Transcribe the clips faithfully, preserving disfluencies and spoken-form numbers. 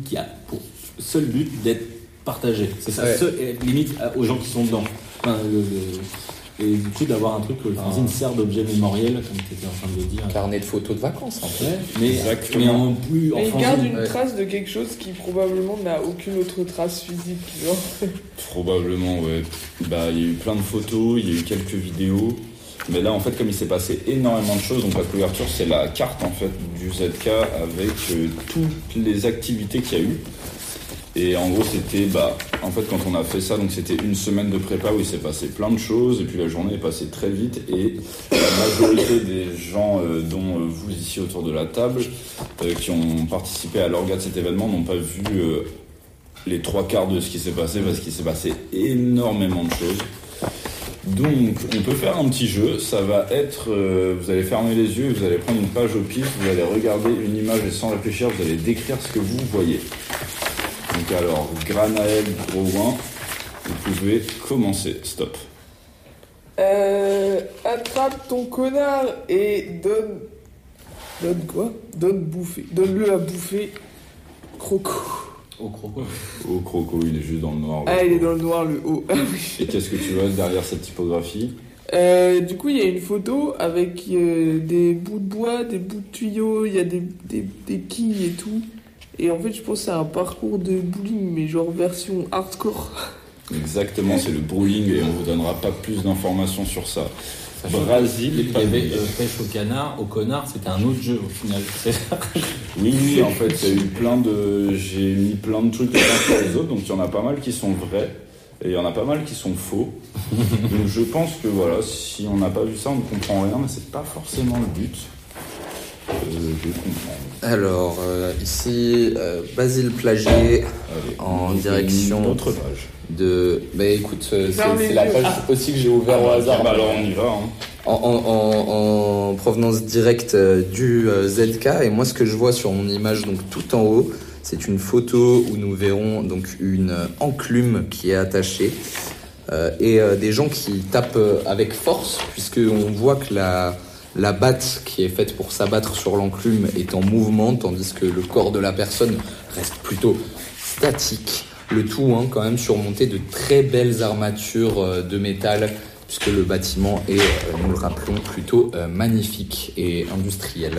qui a pour seul but d'être partagé. C'est ça, ouais. seul, limite aux gens qui sont dedans. Enfin, le, le, et du coup, d'avoir un truc que le fanzine ah. sert d'objet mémoriel, comme tu étais en train de le dire. Carnet de photos de vacances, en fait. Ouais, mais, Exactement. mais en plus, en mais il garde une ouais. trace de quelque chose qui probablement n'a aucune autre trace physique, genre. Probablement, ouais. Bah, il y a eu plein de photos, il y a eu quelques vidéos. Mais là, en fait, comme il s'est passé énormément de choses, donc la couverture, c'est la carte, en fait, du Z K avec euh, toutes les activités qu'il y a eu. Et en gros, c'était, bah, en fait, quand on a fait ça, donc c'était une semaine de prépa où il s'est passé plein de choses, et puis la journée est passée très vite, et la majorité des gens, euh, dont euh, vous ici autour de la table, euh, qui ont participé à l'orga de cet événement, n'ont pas vu euh, les trois quarts de ce qui s'est passé, parce qu'il s'est passé énormément de choses. Donc, on peut faire un petit jeu, ça va être, euh, vous allez fermer les yeux, vous allez prendre une page au pif, vous allez regarder une image et sans réfléchir, vous allez décrire ce que vous voyez. Donc alors, Granaël, Drouin, vous pouvez commencer. Stop. Euh, attrape ton connard et donne... Donne quoi ? Donne bouffer. Donne-le à bouffer. Croco. Au croco. Au croco, il est juste dans le noir. Ah, il est dans le noir, le haut. Et qu'est-ce que tu vois derrière cette typographie ? Euh, du coup, il y a une photo avec euh, des bouts de bois, des bouts de tuyaux, il y a des, des, des quilles et tout. Et en fait, je pense que c'est un parcours de bowling, mais genre version hardcore. Exactement, c'est le bowling et on vous donnera pas plus d'informations sur ça. Brésil, il y avait euh, pêche au canard, au connard, c'était un autre jeu au final. Oui, oui, en fait, il y a eu plein de, j'ai mis plein de trucs les uns sur les autres, donc il y en a pas mal qui sont vrais et il y en a pas mal qui sont faux. Donc je pense que voilà, si on n'a pas vu ça, on ne comprend rien, mais c'est pas forcément le but. Euh, de comprendre. Alors, euh, ici, euh, Basile Plagier, Allez, en direction d'autres pages. De. Bah écoute, euh, c'est, c'est la page ah. aussi que j'ai ouvert ah, au hasard. Bah alors on y va. Hein. En, en, en provenance directe euh, du euh, Z K, et moi ce que je vois sur mon image, donc tout en haut, c'est une photo où nous verrons donc une enclume qui est attachée euh, et euh, des gens qui tapent euh, avec force, puisque on voit que la La batte qui est faite pour s'abattre sur l'enclume est en mouvement, tandis que le corps de la personne reste plutôt statique. Le tout hein, quand même surmonté de très belles armatures euh, de métal, puisque le bâtiment est, euh, nous le rappelons, plutôt euh, magnifique et industriel.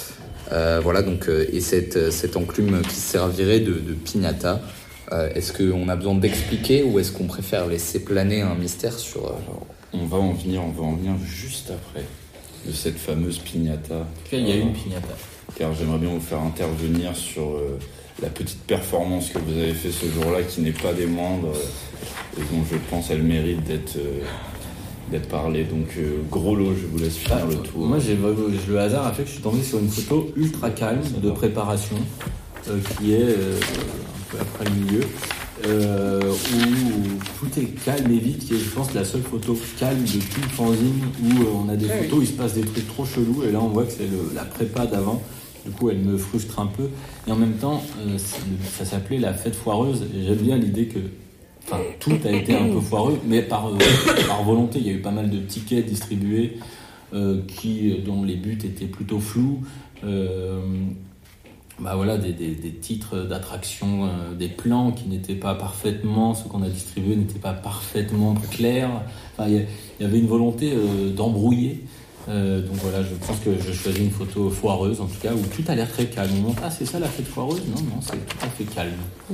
Euh, voilà donc, euh, et cette, cette enclume qui servirait de, de piñata. Euh, est-ce qu'on a besoin d'expliquer ou est-ce qu'on préfère laisser planer un mystère sur... Euh... Alors, on va en venir, on va en venir juste après. De cette fameuse piñata. Il y a une piñata. Car j'aimerais bien vous faire intervenir sur euh, la petite performance que vous avez fait ce jour-là, qui n'est pas des moindres, euh, et dont je pense elle mérite d'être, euh, d'être parlée. Donc euh, gros lot, je vous laisse finir ah, le tour. Moi, j'ai, le hasard a fait que je suis tombé sur une photo ultra calme de préparation, euh, qui est euh, un peu après le milieu. Euh, où tout est calme et vite, qui est je pense la seule photo calme de tout le fanzine où euh, on a des ah photos, oui. Il se passe des trucs trop chelous et là on voit que c'est le, la prépa d'avant, du coup elle me frustre un peu et en même temps euh, ça s'appelait la fête foireuse et j'aime bien l'idée que enfin, tout a été un peu foireux mais par, euh, par volonté, il y a eu pas mal de tickets distribués euh, qui, dont les buts étaient plutôt flous. euh, Bah voilà, des, des, des titres d'attraction, euh, des plans qui n'étaient pas parfaitement, ce qu'on a distribué n'était pas parfaitement clair. Enfin, il y, y avait une volonté euh, d'embrouiller. Euh, donc voilà, je pense que je choisis une photo foireuse, en tout cas, où tout a l'air très calme. On monte, ah, c'est ça la fête foireuse ? Non, non, c'est tout à fait calme. Mmh.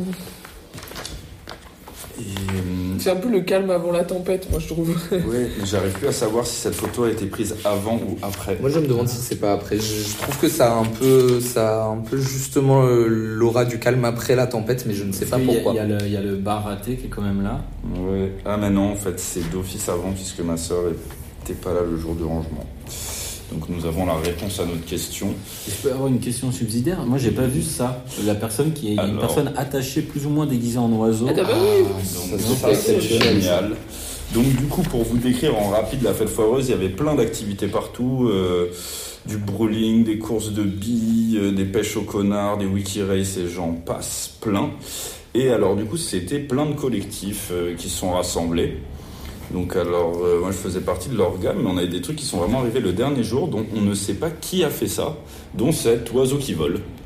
Et, euh... c'est un peu le calme avant la tempête, moi je trouve. Oui, mais j'arrive plus à savoir si cette photo a été prise avant ou après. Moi je me demande si c'est pas après. Je, je trouve que ça a un peu, ça a un peu justement l'aura du calme après la tempête, mais je ne sais pas pourquoi. Il y, y, y a le bar raté qui est quand même là. Ouais. Ah mais non, en fait c'est d'office avant puisque ma sœur n'était pas là le jour du rangement. Donc nous avons la réponse à notre question. Je peux avoir une question subsidiaire ? Moi j'ai pas vu ça. La personne qui est Alors... une personne attachée plus ou moins déguisée en oiseau. Ah, ah, donc ça, ça c'est génial. Donc du coup pour vous décrire en rapide la fête foireuse, il y avait plein d'activités partout, euh, du bowling, des courses de billes, euh, des pêches au connard, des wiki race et j'en passe plein. Et alors du coup c'était plein de collectifs euh, qui sont rassemblés. Donc alors, euh, moi je faisais partie de leur gamme, mais on a des trucs qui sont vraiment arrivés le dernier jour, dont on ne sait pas qui a fait ça, dont cet oiseau qui vole.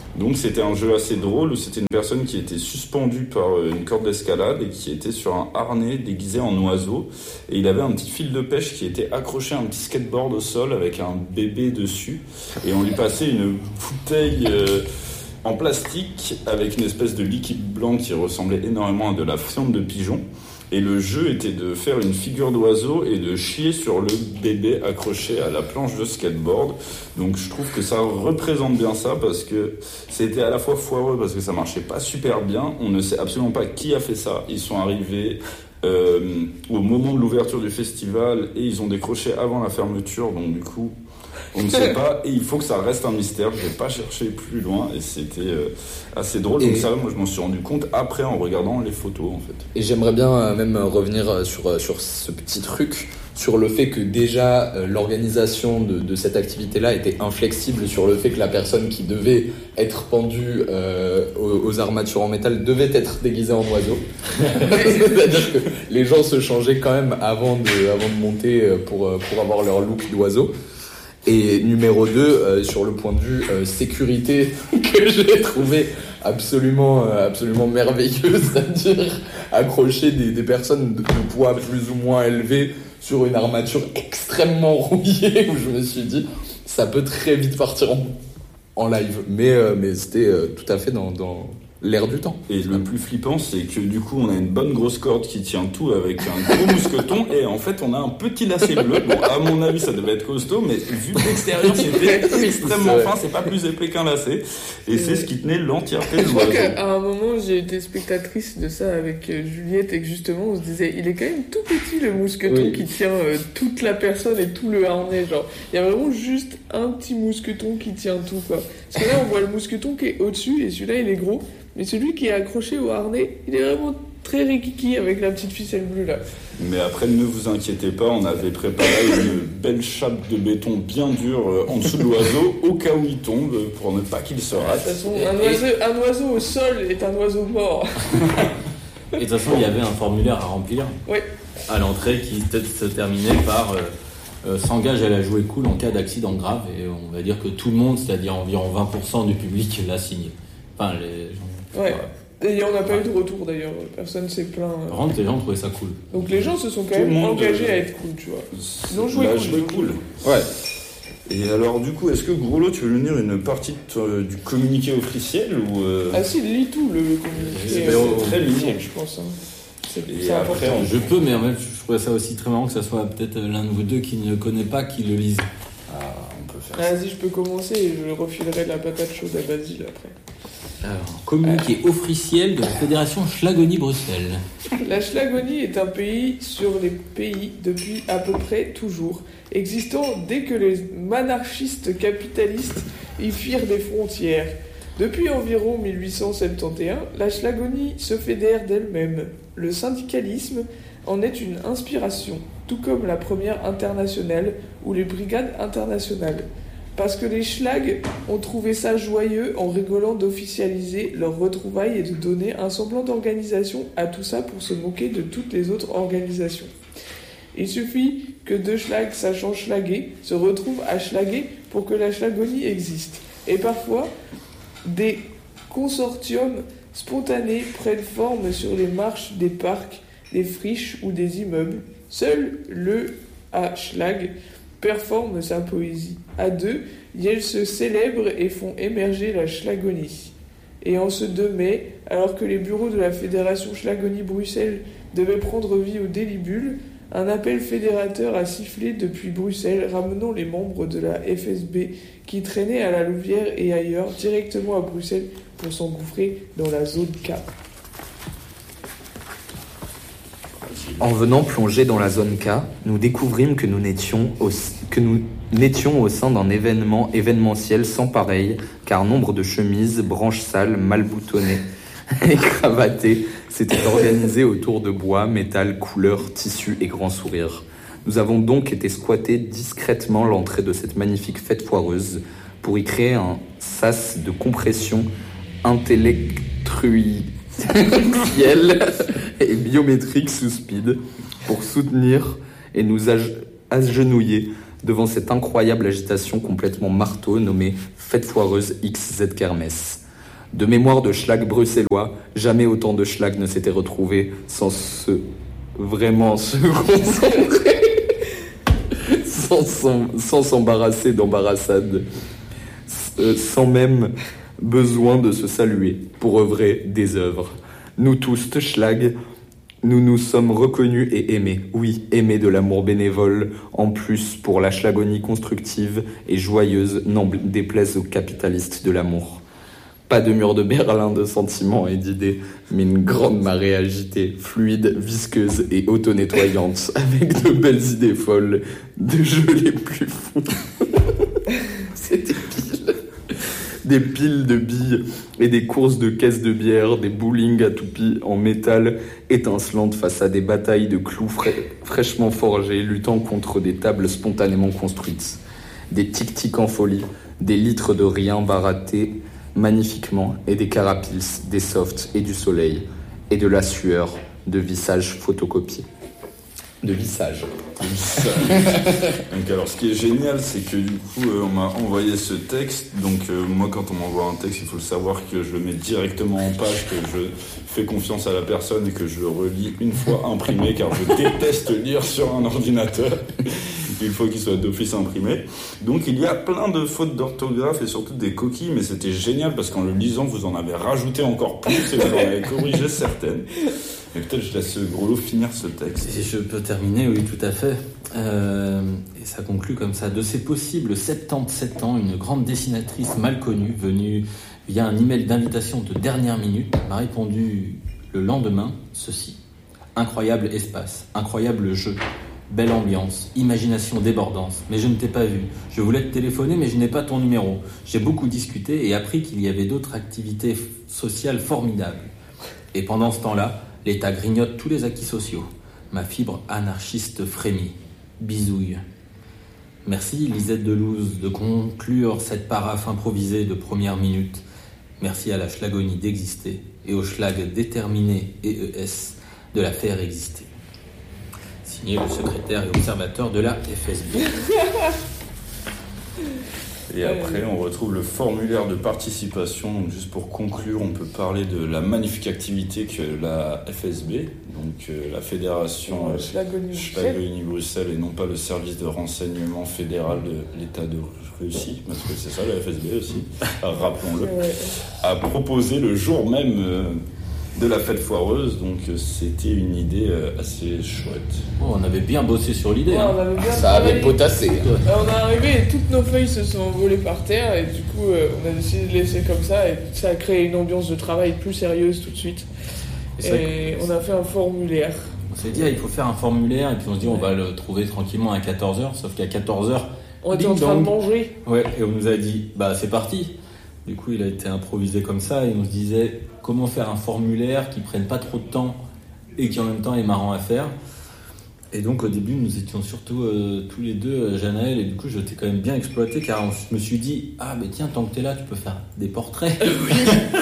Donc c'était un jeu assez drôle où c'était une personne qui était suspendue par une corde d'escalade et qui était sur un harnais déguisé en oiseau. Et il avait un petit fil de pêche qui était accroché à un petit skateboard au sol avec un bébé dessus. Et on lui passait une bouteille euh, en plastique avec une espèce de liquide blanc qui ressemblait énormément à de la fiente de pigeon. Et le jeu était de faire une figure d'oiseau et de chier sur le bébé accroché à la planche de skateboard. Donc je trouve que ça représente bien ça parce que c'était à la fois foireux parce que ça marchait pas super bien. On ne sait absolument pas qui a fait ça. Ils sont arrivés euh, au moment de l'ouverture du festival et ils ont décroché avant la fermeture. Donc du coup, on ne sait pas, et il faut que ça reste un mystère. Je n'ai pas cherché plus loin, et c'était euh, assez drôle. Donc et... ça, moi, je m'en suis rendu compte après en regardant les photos, en fait. Et j'aimerais bien euh, même revenir sur, sur ce petit truc, sur le fait que déjà euh, l'organisation de, de cette activité-là était inflexible, sur le fait que la personne qui devait être pendue euh, aux, aux armatures en métal devait être déguisée en oiseau. C'est-à-dire que les gens se changeaient quand même avant de, avant de monter pour, pour avoir leur look d'oiseau. Et numéro deux, euh, sur le point de vue euh, sécurité, que j'ai trouvé absolument, euh, absolument merveilleux, c'est-à-dire accrocher des, des personnes de, de poids plus ou moins élevé sur une armature extrêmement rouillée, où je me suis dit, ça peut très vite partir en, en live. Mais, euh, mais c'était euh, tout à fait dans, dans l'air du temps. Et le plus flippant, c'est que du coup, on a une bonne grosse corde qui tient tout avec un gros mousqueton, et en fait, on a un petit lacet bleu. Bon, à mon avis, ça devait être costaud, mais vu de l'extérieur, c'était extrêmement fin, c'est pas plus épais qu'un lacet, et c'est ce qui tenait l'entièreté de Je crois l'oiseau. qu'à un moment, j'ai été spectatrice de ça avec euh, Juliette, et que justement, on se disait, il est quand même tout petit le mousqueton Oui. qui tient euh, toute la personne et tout le harnais, genre. Il y a vraiment juste un petit mousqueton qui tient tout, quoi. Parce que là, on voit le mousqueton qui est au-dessus, et celui-là, il est gros. Mais celui qui est accroché au harnais, il est vraiment très rikiki avec la petite ficelle bleue là. Mais après, ne vous inquiétez pas, on avait préparé une belle chape de béton bien dure euh, en dessous de l'oiseau, au cas où il tombe, pour ne pas qu'il se De toute rate. façon, un oiseau, un oiseau au sol est un oiseau mort. Et de toute façon, il y avait un formulaire à remplir Oui. à l'entrée qui se terminait par euh, euh, s'engage à la jouer cool en cas d'accident grave. Et on va dire que tout le monde, c'est-à-dire environ vingt pour cent du public, l'a signé. Enfin, les gens. Ouais. Et on n'a pas eu de retour d'ailleurs, personne s'est plaint. Par contre, les gens trouvaient ça cool. Donc les gens se sont quand Tout le même monde, engagés euh, à être cool, tu vois. Ils ont joué Bah, cool. joué cool. Ouais. Et alors, du coup, est-ce que Groslo, tu veux nous lire une partie de, euh, du communiqué officiel ou euh... Ah si, lis tout le communiqué. C'est euh, très officiel, mignon. je pense. Hein. C'est, Et c'est après, important. on- Je peux, mais en fait, je trouvais ça aussi très marrant que ça soit peut-être l'un de vous deux qui ne le connaît pas qui le lise. Ah, on peut faire ça. Vas-y, je peux commencer et je refilerai de la patate chaude à Basile après. Alors, communiqué officiel de la Fédération Schlagonie-Bruxelles. La Schlagonie est un pays sur les pays depuis à peu près toujours, existant dès que les monarchistes capitalistes y firent des frontières. Depuis environ mille huit cent soixante et onze, la Schlagonie se fédère d'elle-même. Le syndicalisme en est une inspiration, tout comme la première internationale ou les brigades internationales. Parce que les Schlag ont trouvé ça joyeux en rigolant d'officialiser leurs retrouvailles et de donner un semblant d'organisation à tout ça pour se moquer de toutes les autres organisations. Il suffit que deux Schlag sachant schlaguer se retrouvent à schlaguer pour que la Schlagonie existe. Et parfois, des consortiums spontanés prennent forme sur les marches des parcs, des friches ou des immeubles. Seul le à Schlag performe sa poésie. À deux, ils se célèbrent et font émerger la Schlagonie. Et en ce deux mai, alors que les bureaux de la Fédération Schlagonie-Bruxelles devaient prendre vie au délibule, un appel fédérateur a sifflé depuis Bruxelles, ramenant les membres de la F S B qui traînaient à la Louvière et ailleurs directement à Bruxelles pour s'engouffrer dans la zone K. En venant plonger dans la zone K, nous découvrîmes que nous n'étions au, que nous n'étions au sein d'un événement événementiel sans pareil, car nombre de chemises, branches sales, mal boutonnées et cravatées s'étaient organisées autour de bois, métal, couleurs, tissus et grands sourires. Nous avons donc été squatter discrètement l'entrée de cette magnifique fête foireuse pour y créer un sas de compression intellectuelle et biométrique sous speed pour soutenir et nous ag- agenouiller devant cette incroyable agitation complètement marteau nommée Fête foireuse X Z Kermesse. De mémoire de schlag bruxellois, jamais autant de schlag ne s'était retrouvé sans se... vraiment se concentrer, sans, sans, sans s'embarrasser d'embarrassade, sans même besoin de se saluer pour œuvrer des œuvres. Nous tous, schlag, nous nous sommes reconnus et aimés, oui, aimés de l'amour bénévole, en plus pour la schlagonie constructive et joyeuse, n'en déplaise aux capitalistes de l'amour. Pas de mur de Berlin de sentiments et d'idées, mais une grande marée agitée, fluide, visqueuse et auto-nettoyante, avec de belles idées folles, de jeux les plus fous. C'était pile. Des piles de billes et des courses de caisses de bière, des bowling à toupie en métal étincelantes face à des batailles de clous fra- fraîchement forgés luttant contre des tables spontanément construites. Des tic-tic en folie, des litres de rien barattés magnifiquement et des carapaces, des softs et du soleil et de la sueur de visage photocopié. De visage. Donc alors ce qui est génial, c'est que du coup euh, on m'a envoyé ce texte. Donc euh, moi quand on m'envoie un texte, il faut le savoir que je le mets directement en page, que je fais confiance à la personne et que je le relis une fois imprimé, car je déteste lire sur un ordinateur. Il faut qu'il soit d'office imprimé. Donc il y a plein de fautes d'orthographe et surtout des coquilles, mais c'était génial parce qu'en le lisant vous en avez rajouté encore plus et vous en avez corrigé certaines. Mais peut-être je laisse Grolo finir ce texte. Si je peux terminer, oui, tout à fait. Euh, et ça conclut comme ça. De ses possibles soixante-dix-sept ans, une grande dessinatrice mal connue, venue via un email d'invitation de dernière minute, m'a répondu le lendemain ceci. Incroyable espace, incroyable jeu, belle ambiance, imagination débordante. Mais je ne t'ai pas vu. Je voulais te téléphoner, mais je n'ai pas ton numéro. J'ai beaucoup discuté et appris qu'il y avait d'autres activités sociales formidables. Et pendant ce temps-là, l'État grignote tous les acquis sociaux. Ma fibre anarchiste frémit. Bisouille. Merci Lisette Delouze de conclure cette paraphe improvisée de première minute. Merci à la schlagonie d'exister et au schlag déterminé et E S de la faire exister. Signé le secrétaire et observateur de la F S B. Et après, on retrouve le formulaire de participation. Donc, juste pour conclure, on peut parler de la magnifique activité que la F S B, donc euh, la Fédération euh, Schlagonie-Bruxelles, et non pas le service de renseignement fédéral de l'État de Russie, parce que c'est ça la F S B aussi, rappelons-le, ouais. a proposé le jour même euh, de la fête foireuse. Donc euh, c'était une idée euh, assez chouette. Oh, on avait bien bossé sur l'idée. Ouais, hein. on avait bien Ça avait potassé. Hein. On est arrivé et toutes nos feuilles se sont envolées par terre et du coup euh, on a décidé de laisser comme ça et ça a créé une ambiance de travail plus sérieuse tout de suite. Et, et on a fait un formulaire. On s'est dit ah, il faut faire un formulaire et puis on se dit on va le trouver tranquillement à quatorze heures, sauf qu'à quatorze heures on était en train de manger. Ouais, et on nous a dit bah c'est parti. Du coup il a été improvisé comme ça et on se disait comment faire un formulaire qui prenne pas trop de temps et qui en même temps est marrant à faire. Et donc au début nous étions surtout euh, tous les deux euh, Janaël, et du coup je t'ai quand même bien exploité car je me suis dit ah mais tiens tant que t'es là tu peux faire des portraits. Oui.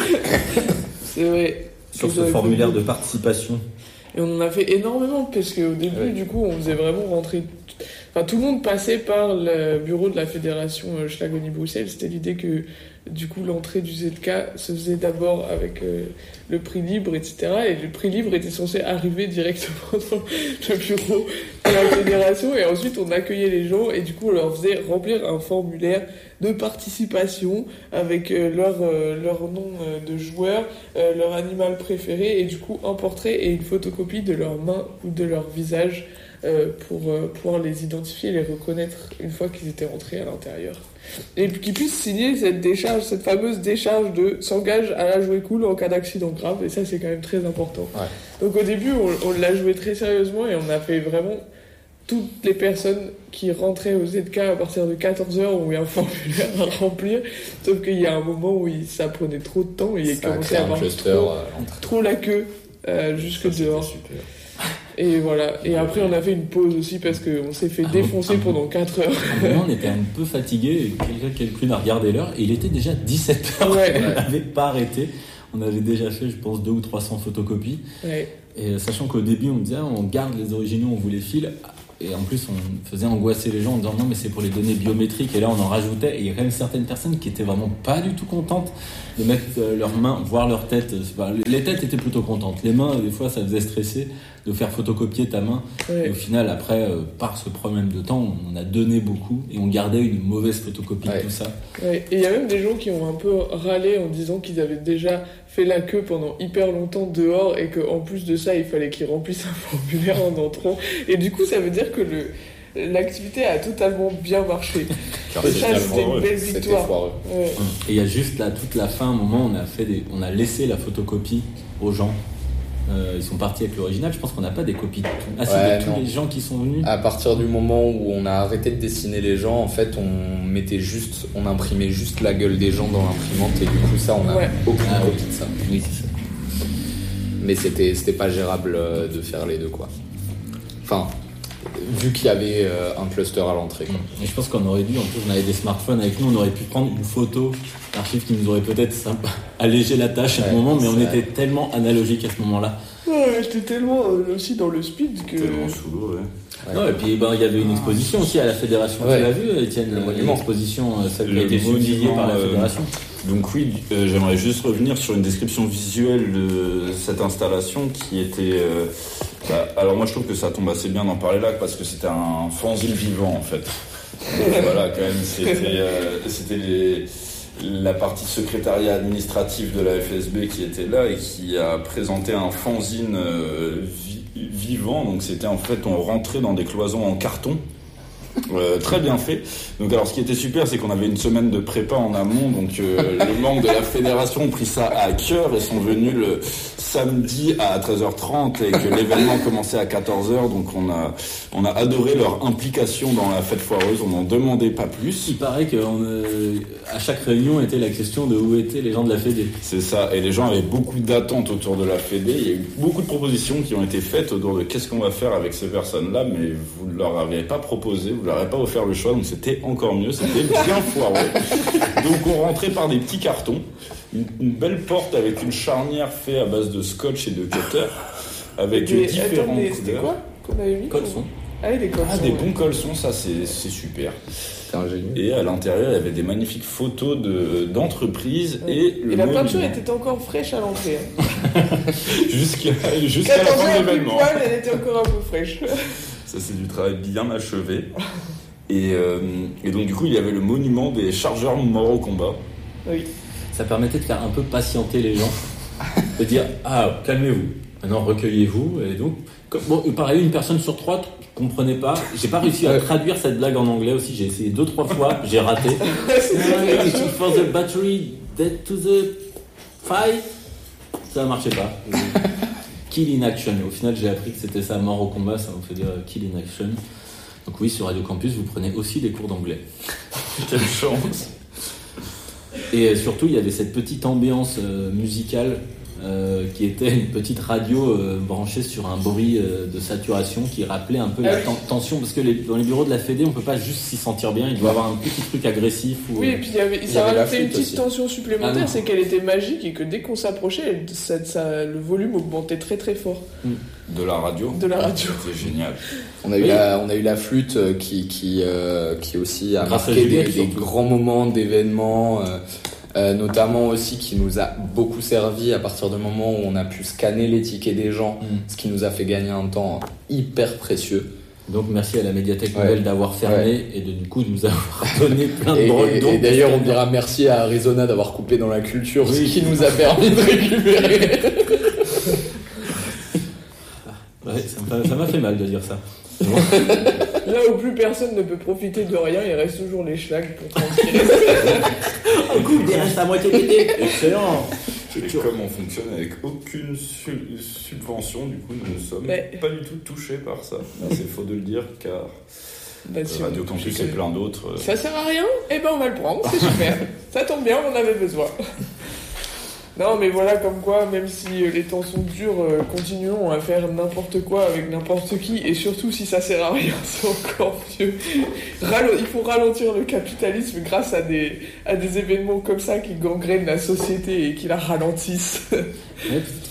C'est vrai. Sur ce formulaire de participation. Et on en a fait énormément parce qu'au début ouais. du coup on faisait vraiment rentrer. Enfin, tout le monde passait par le bureau de la fédération Schlagonie-Bruxelles. C'était l'idée que, du coup, l'entrée du Z K se faisait d'abord avec euh, le prix libre, et cetera. Et le prix libre était censé arriver directement dans le bureau de la fédération. Et ensuite, on accueillait les gens et, du coup, on leur faisait remplir un formulaire de participation avec euh, leur, euh, leur nom euh, de joueur, euh, leur animal préféré et, du coup, un portrait et une photocopie de leur main ou de leur visage. Euh, pour euh, pouvoir les identifier et les reconnaître une fois qu'ils étaient rentrés à l'intérieur. Et qu'ils puissent signer cette décharge, cette fameuse décharge de s'engage à la jouer cool en cas d'accident grave, et ça c'est quand même très important. Ouais. Donc au début on, on l'a joué très sérieusement et on a fait vraiment toutes les personnes qui rentraient au Z K à partir de quatorze heures où il y a un formulaire à remplir, sauf qu'il y a un moment où il, ça prenait trop de temps et il commençait à avoir trop, euh, trop la queue euh, jusque ça, dehors. Super. Et voilà. Et après, on a fait une pause aussi parce qu'on s'est fait ah, défoncer ah, pendant quatre heures. À un moment, on était un peu fatigués. Quelqu'un a regardé l'heure et il était déjà dix-sept heures. Ouais. On n'avait pas arrêté. On avait déjà fait, je pense, deux ou trois cents photocopies. Ouais. Et sachant qu'au début, on disait, ah, on garde les originaux, on vous les file. et en plus on faisait angoisser les gens en disant non mais c'est pour les données biométriques, et là on en rajoutait, et il y a quand même certaines personnes qui étaient vraiment pas du tout contentes de mettre euh, leurs mains, voire leur tête. Pas, les têtes étaient plutôt contentes, les mains des fois ça faisait stresser de faire photocopier ta main, ouais. Et au final après euh, par ce problème de temps on a donné beaucoup et on gardait une mauvaise photocopie ouais. de tout ça. Ouais. Et il y a même des gens qui ont un peu râlé en disant qu'ils avaient déjà fait la queue pendant hyper longtemps dehors et qu'en plus de ça il fallait qu'ils remplissent un formulaire en entrant, et du coup ça veut dire que le l'activité a totalement bien marché. Car et ça c'était une belle victoire. Ouais. Et il y a juste là toute la fin, un moment on a fait des, on a laissé la photocopie aux gens. Euh, ils sont partis avec l'original. Je pense qu'on n'a pas des copies de, tout. Ah, ouais, de tous les gens qui sont venus. À partir du moment où on a arrêté de dessiner les gens, en fait, on mettait juste, on imprimait juste la gueule des gens dans l'imprimante, et du coup, ça, on n'a ouais. aucune ah, copie de ça. Oui, c'est ça. Mais c'était, c'était pas gérable de faire les deux, quoi. Enfin, vu qu'il y avait euh, un cluster à l'entrée, quoi. Et je pense qu'on aurait dû, en plus, on avait des smartphones avec nous, on aurait pu prendre une photo d'archives qui nous aurait peut-être sympa, allégé la tâche à ouais, ce moment, mais on était tellement analogique à ce moment-là. Ouais, j'étais tellement euh, aussi dans le speed que. Tellement sous l'eau, ouais. ouais. Non, et puis ben, il y avait une exposition aussi à la fédération. Ouais. Tu l'as vu, Étienne, le monument. L'exposition, celle qui a été subsidiée par la fédération. Euh, donc oui, euh, j'aimerais juste revenir sur une description visuelle de cette installation qui était. Euh, bah, alors moi, je trouve que ça tombe assez bien d'en parler là parce que c'était un fanzine vivant en fait. Donc, voilà, quand même, c'était, euh, c'était les. La partie secrétariat administratif de la F S B qui était là et qui a présenté un fanzine euh, vi- vivant. Donc c'était en fait, on rentrait dans des cloisons en carton, euh, très bien fait. Donc alors ce qui était super, c'est qu'on avait une semaine de prépa en amont. Donc euh, les membres de la fédération ont pris ça à cœur et sont venus le samedi à treize heures trente et que l'événement commençait à quatorze heures. Donc on a on a adoré leur implication dans la fête foireuse. On n'en demandait pas plus. Il paraît qu'à euh, chaque réunion était la question de où étaient les gens de la Fédé. C'est ça. Et les gens avaient beaucoup d'attentes autour de la Fédé. Il y a eu beaucoup de propositions qui ont été faites autour de qu'est-ce qu'on va faire avec ces personnes-là, mais vous ne leur avez pas proposé, vous ne leur avez pas offert le choix. Donc c'était encore mieux. C'était bien foireux. Donc on rentrait par des petits cartons. Une, une belle porte avec une charnière faite à base de scotch et de cutter avec des, différents attends, c'était quoi qu'on avait mis colsons. Ah, des colsons. Ah, des bons colsons, ça c'est, c'est super. C'est un génie. Et à l'intérieur, il y avait des magnifiques photos de, d'entreprises ouais. et le Et la monument. peinture était encore fraîche à l'entrée. Hein. jusqu'à jusqu'à la fin de l'événement. Poil, elle était encore un peu fraîche. Ça c'est du travail bien achevé. Et, euh, et donc du coup, il y avait le monument des chargeurs morts au combat. Oui. Ça permettait de faire un peu patienter les gens, de dire ah calmez-vous, maintenant recueillez-vous. Et donc comme, bon, pareil, une personne sur trois comprenait pas. J'ai pas réussi à traduire cette blague en anglais aussi. J'ai essayé deux trois fois, j'ai raté. For the battery dead to the fight, ça marchait pas. Kill in action. Au final, j'ai appris que c'était ça, mort au combat. Ça vous fait dire kill in action. Donc oui, sur Radio Campus, vous prenez aussi des cours d'anglais. Quelle chance. Et surtout, il y avait cette petite ambiance euh, musicale euh, qui était une petite radio euh, branchée sur un bruit euh, de saturation qui rappelait un peu la ten- tension. Parce que les, dans les bureaux de la Fédé, on peut pas juste s'y sentir bien. Il doit y avoir un petit truc agressif. Ou, oui, et puis il y avait, il ça y avait rajoutait une petite aussi. tension supplémentaire, ah, c'est qu'elle était magique et que dès qu'on s'approchait, elle, ça, ça, le volume augmentait très très fort. De la radio. De la radio. C'était génial. On a eu oui. la, on a eu la flûte qui, qui, euh, qui aussi a Grâce marqué Juliette, des, des grands moments d'événements, euh, euh, notamment aussi qui nous a beaucoup servi à partir du moment où on a pu scanner les tickets des gens, mm. ce qui nous a fait gagner un temps hyper précieux. Donc merci à la médiathèque ouais. nouvelle d'avoir fermé ouais. et de du coup de nous avoir donné plein de et, drôles. Et, et d'ailleurs on dira merci à Arizona d'avoir coupé dans la culture, oui. ce qui nous a permis de récupérer. Ouais, ça m'a, ça m'a fait mal de dire ça. Là où plus personne ne peut profiter de rien, il reste toujours les schlags pour transpirer. Un coup, il reste à moitié pété. Excellent. Et comme on fonctionne avec aucune su- subvention, du coup, nous ne sommes ouais. pas du tout touchés par ça. Là, c'est faux de le dire, car bah, si Radio Campus et plein d'autres... Euh... Ça sert à rien ? Eh ben, on va le prendre, c'est super. Ça tombe bien, on en avait besoin. Non, mais voilà, comme quoi, même si les temps sont durs, euh, continuons à faire n'importe quoi avec n'importe qui, et surtout si ça sert à rien, c'est encore mieux. Ralo- il faut ralentir le capitalisme grâce à des, à des événements comme ça qui gangrènent la société et qui la ralentissent. Ouais,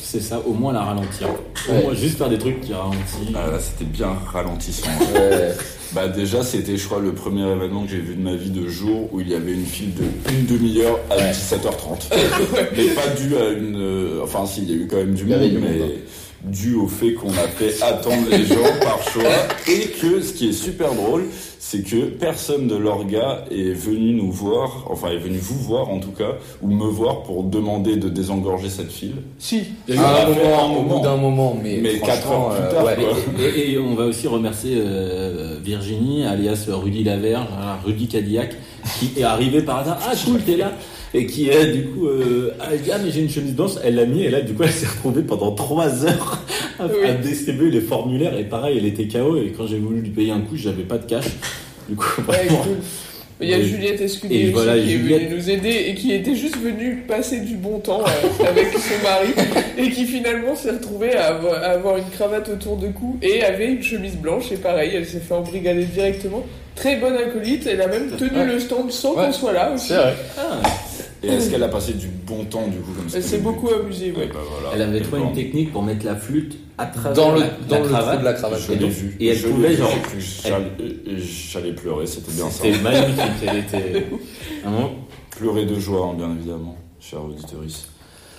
c'est ça, au moins la ralentir. Au Ouais. moins juste faire des trucs qui ralentissent. Ah, là, c'était bien ralentissant. Ouais. Bah déjà, c'était, je crois, le premier événement que j'ai vu de ma vie de jour où il y avait une file de une demi-heure à dix-sept heures trente. Mais pas dû à une... euh, Enfin, si, il y a eu quand même du Il y avait monde, du monde, mais hein. dû au fait qu'on a fait attendre les gens par choix. Et que, ce qui est super drôle, c'est que personne de l'orga est venu nous voir, enfin, est venu vous voir en tout cas, ou me voir pour demander de désengorger cette file. Si. Il y a eu À un on a fait moment, un au bout d'un moment, mais, Mais quatre heures franchement, plus euh, tard, ouais. quoi. Et, et on va aussi remercier euh, Virginie, alias Rudy Laverge, hein, Rudy Cadillac, qui est arrivé par hasard. Ah, cool, t'es là. Et qui est du coup, euh, ah, elle dit, ah mais j'ai une chemise blanche, elle l'a mis et là du coup elle s'est retrouvée pendant trois heures à, Oui. à distribuer les formulaires et pareil elle était K O et quand j'ai voulu lui payer un coup j'avais pas de cash. Du coup Ouais, vraiment, cool. Il y a Et- Juliette Escudé et aussi voilà, qui est Juliette- venue nous aider et qui était juste venue passer du bon temps euh, avec son mari et qui finalement s'est retrouvée à avoir, à avoir une cravate autour de cou et avait une chemise blanche et pareil, elle s'est fait embrigader directement. Très bonne acolyte, elle a même tenu Ouais. le stand sans Ouais. qu'on soit là aussi. C'est vrai. ah, Et est-ce qu'elle a passé du bon temps du coup comme ça Elle s'est beaucoup amusée, ouais. bah, voilà. elle avait Et trouvé bon, une technique pour mettre la flûte à travers Dans le, la, dans la le cravate. trou de la cravate. Je Et l'ai donc- vu. et elle Je pouvait, l'ai vu, genre, j'ai cru- J'allais j'allais pleurer, c'était bien ça. C'était magnifique, elle était vraiment. Pleurer de joie, hein, bien évidemment, cher auditeurice.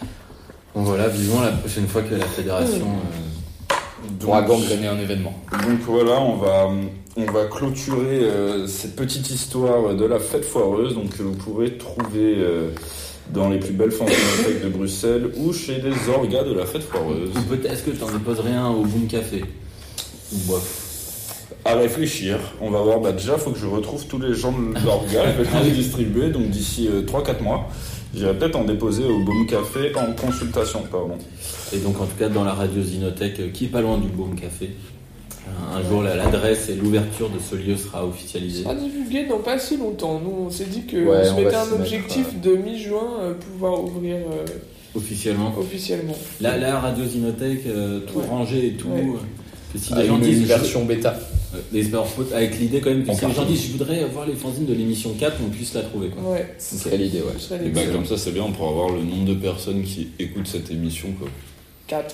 Bon voilà, vivement la prochaine fois que la fédération. euh, Pourra gangréner un événement. Donc voilà, on va, on va clôturer euh, cette petite histoire de la fête foireuse, donc que vous pourrez trouver euh, dans les plus belles fanzines de Bruxelles ou chez les orgas de la fête foireuse. Ou peut-être est-ce que tu en déposerais un au Boom Café ou bof. À réfléchir, on va voir, bah déjà il faut que je retrouve tous les gens de l'orga, je vais les distribuer, donc d'ici euh, trois quatre mois, j'irai peut-être en déposer au Boom Café en consultation, pardon. Et donc en tout cas dans la radio Zinothèque euh, qui est pas loin du Boom Café. Un, un jour là, l'adresse et l'ouverture de ce lieu sera officialisée. Ça sera divulgué dans pas si longtemps. Nous, on s'est dit qu'on Ouais, se on mettait va un s'y mettre, objectif de mi-juin euh, pouvoir ouvrir euh, Officiellement. officiellement. Là, la radio Zinothèque, euh, tout Ouais. rangé et tout. Ouais. euh, que si Ah, les gens une, disent une version bêta. euh, les sports- avec l'idée quand même que En si les gens partie. disent je voudrais voir les fanzines de l'émission quatre, on puisse la trouver quoi. Ouais, Ce serait l'idée, ouais. ce serait Et les bah comme ça c'est bien, on pourra voir le nombre de personnes qui écoutent cette émission quoi. quatre.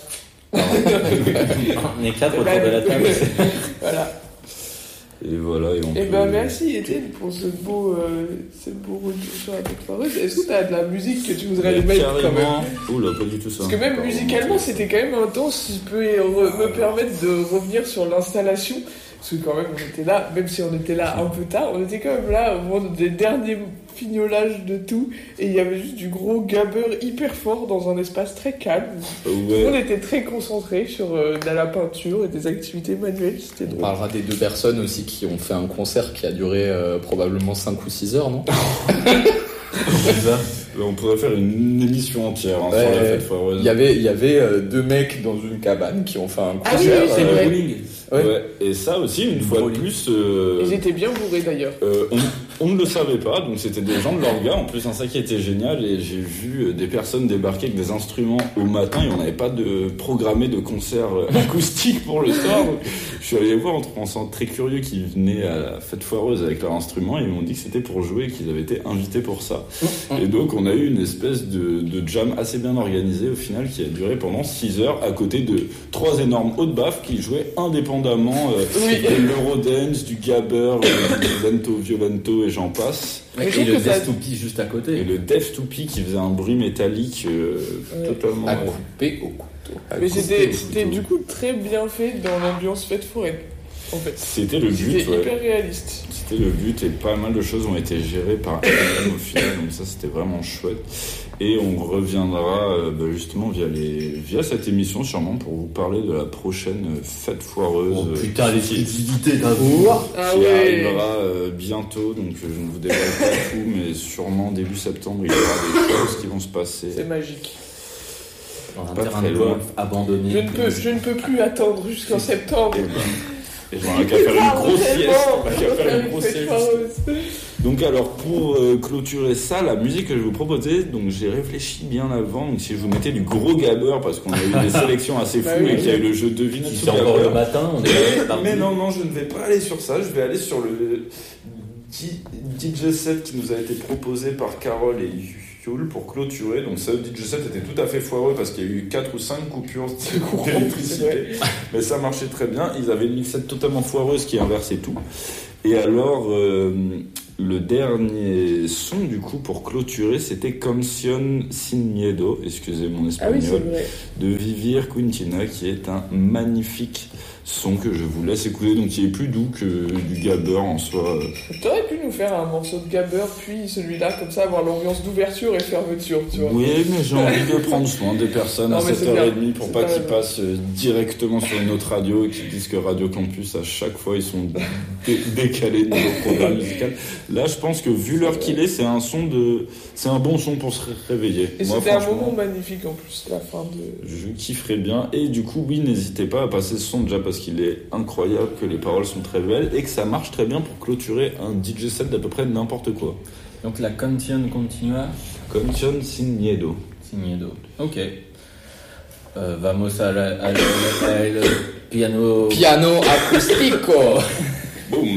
On est quatre autour de la table. Voilà. Et voilà, et on Et peut... ben merci Étienne pour ce beau, euh, ce beau retour sur la fête foireuse. Est-ce que t'as de la musique que tu voudrais Mais aller mettre quand même? carrément. Oula, pas du tout ça. Parce que même Pardon. musicalement, c'était quand même intense. Si je peux re- me permettre de revenir sur l'installation, parce que quand même, on était là, même si on était là un peu tard, on était quand même là au moment des derniers fignolages de tout, et il y avait juste du gros gabber hyper fort dans un espace très calme. Euh, On Ouais. était très concentrés sur euh, de la peinture et des activités manuelles, c'était On drôle. parlera des deux personnes aussi qui ont fait un concert qui a duré euh, probablement cinq ou six heures, non? On pourrait faire une émission entière hein, Ouais, sur la ouais. fête foireuse. Il y avait, il y avait euh, deux mecs dans une cabane qui ont fait un Ah oui, concert. oui, c'est euh, vrai. bowling. Ouais. Ouais. Et ça aussi, une fois de Bowling. plus, euh, Ils étaient bien bourrés d'ailleurs. euh, on, on ne le savait pas, donc c'était des gens de l'orga. En plus, un ça qui était génial, et j'ai vu euh, des personnes débarquer avec des instruments au matin, et on n'avait pas de programmé de concert euh, acoustique pour le soir. Donc, je suis allé voir en pensant très curieux qu'ils venaient à la fête foireuse avec leur instrument, et ils m'ont dit que c'était pour jouer et qu'ils avaient été invités pour ça. Et donc, on a eu une espèce de, de jam assez bien organisé au final qui a duré pendant six heures à côté de trois énormes hauts de baffe qui jouaient indépendamment euh, Oui. de l'Eurodance, du Gabber, euh, du Lento Violento et j'en passe. Mais je Et trouve le que ça- Destopi juste à côté. Et le Def to Pee qui faisait un bruit métallique euh, Ouais. totalement. À euh, couper au couteau. à Mais couper c'était au c'était couteau. du coup très bien fait dans l'ambiance fête foraine, en fait. C'était le but, C'était ouais. hyper réaliste. C'était le but et pas mal de choses ont été gérées par elle au final, donc ça c'était vraiment chouette. Et on reviendra euh, bah, justement via, les, via cette émission sûrement pour vous parler de la prochaine euh, fête foireuse Oh euh, putain, qui, l'exclusivité d'un coup. Ah qui ouais. arrivera euh, bientôt, donc euh, je ne vous dévoile pas tout, mais sûrement début septembre il y aura des choses qui vont se passer. C'est magique. Dans un Pas terrain très de loin. golf abandonné. Je ne peux, je ne peux plus attendre jusqu'en septembre. Et ben, et ben, on a qu'à faire une grosse sieste. On a qu'à faire une grosse fête sieste. foireuse. Donc alors pour euh, clôturer ça, la musique que je vais vous proposer, donc j'ai réfléchi bien avant, donc si je vous mettais du gros gabber parce qu'on a eu des sélections assez fous Bah oui. et qu'il y a eu le jeu devine Qui sous fait encore gabber. le matin, on est parti. Mais non, non, je ne vais pas aller sur ça, je vais aller sur le D- D J set qui nous a été proposé par Carole et fuel pour clôturer. Donc ce D J set était tout à fait foireux parce qu'il y a eu quatre ou cinq coupures d'électricité. Mais ça marchait très bien. Ils avaient une mixette totalement foireuse qui inversait tout. Et alors, euh, le dernier son, du coup, pour clôturer, c'était Canción sin miedo, excusez mon espagnol, Ah oui, c'est vrai. de Vivir Quintina, qui est un magnifique son que je vous laisse écouter, donc il est plus doux que du gabber en soi. T'aurais pu nous faire un morceau de gabber, puis celui-là, comme ça, avoir l'ambiance d'ouverture et fermeture, tu vois. Oui, mais j'ai envie de prendre soin des personnes Non, à mais c'est sept heures trente bien. pour C'est pas pas qu'ils mal. passent euh, directement sur une autre radio et qu'ils disent que Radio Campus, à chaque fois, ils sont dé- décalés de niveau programme musical. Là, je pense que vu l'heure qu'il est, c'est un son de, c'est un bon son pour se ré- réveiller. Et Moi, c'était un franchement, moment magnifique en plus, la fin de... je kifferais bien. Et du coup, oui, n'hésitez pas à passer ce son déjà parce qu'il est incroyable, que les paroles sont très belles et que ça marche très bien pour clôturer un D J set d'à peu près n'importe quoi. Donc la Canción Continua Canción sin miedo. sin miedo. Ok. Euh, vamos al, al, al piano. Piano acústico. Boum.